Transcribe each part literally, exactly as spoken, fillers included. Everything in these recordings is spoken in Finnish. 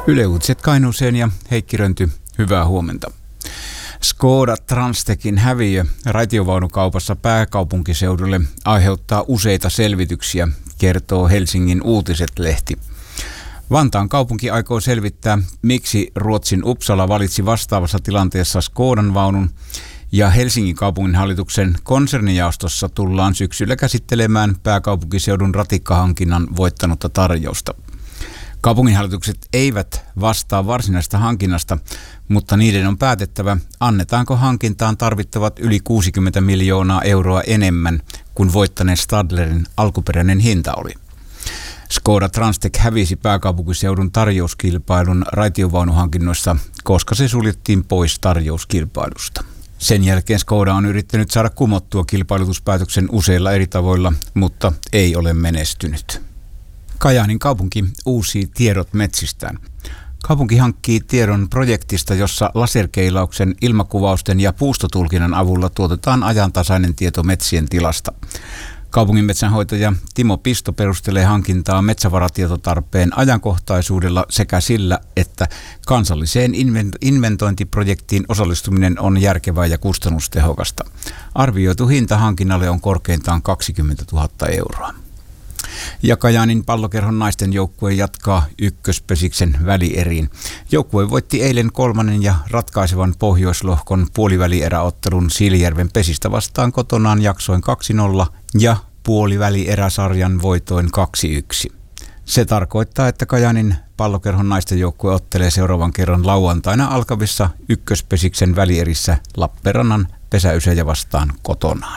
Yle Uutiset Kainuuseen ja Heikki Rönty, hyvää huomenta. Skoda Transtechin häviö raitiovaunukaupassa pääkaupunkiseudulle aiheuttaa useita selvityksiä, kertoo Helsingin Uutiset-lehti. Vantaan kaupunki aikoo selvittää, miksi Ruotsin Uppsala valitsi vastaavassa tilanteessa Skodan vaunun, ja Helsingin kaupunginhallituksen konsernijaostossa tullaan syksyllä käsittelemään pääkaupunkiseudun ratikkahankinnan voittanutta tarjousta. Kaupunginhallitukset eivät vastaa varsinaisesta hankinnasta, mutta niiden on päätettävä, annetaanko hankintaan tarvittavat yli kuusikymmentä miljoonaa euroa enemmän kuin voittaneen Stadlerin alkuperäinen hinta oli. Skoda Transtech hävisi pääkaupunkiseudun tarjouskilpailun raitiovaunuhankinnoissa, koska se suljettiin pois tarjouskilpailusta. Sen jälkeen Skoda on yrittänyt saada kumottua kilpailutuspäätöksen useilla eri tavoilla, mutta ei ole menestynyt. Kajaanin kaupunki uusii tiedot metsistään. Kaupunki hankkii tiedon projektista, jossa laserkeilauksen, ilmakuvausten ja puustotulkinnan avulla tuotetaan ajantasainen tieto metsien tilasta. Kaupungin metsänhoitaja Timo Pisto perustelee hankintaa metsävaratietotarpeen ajankohtaisuudella sekä sillä, että kansalliseen inventointiprojektiin osallistuminen on järkevää ja kustannustehokasta. Arvioitu hinta hankinnalle on korkeintaan kaksikymmentätuhatta euroa. Ja Kajaanin pallokerhon naisten joukkue jatkaa ykköspesiksen välieriin. Joukkue voitti eilen kolmannen ja ratkaisevan Pohjoislohkon puolivälieräottelun Siilijärven Pesistä vastaan kotonaan jaksoin kaksi nolla ja puolivälieräsarjan voitoin kaksi yksi. Se tarkoittaa, että Kajaanin pallokerhon naisten joukkue ottelee seuraavan kerran lauantaina alkavissa ykköspesiksen välierissä Lappeenrannan Pesäysejä vastaan kotonaan.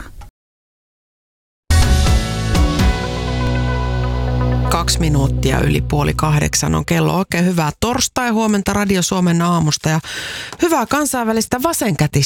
Kaksi minuuttia yli puoli kahdeksan on kello. Oikein hyvää torstai-huomenta Radio Suomen aamusta ja hyvää kansainvälistä vasenkätistä